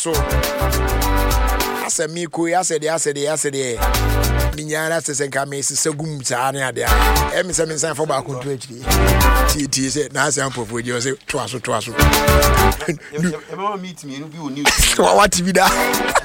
so asa mi ko asede minyara se senka me se gum saa ne ade a e me se me san fo ba kontu akiri ti se na asa ampofu je se to aso e ma meet me no bi o news what bi da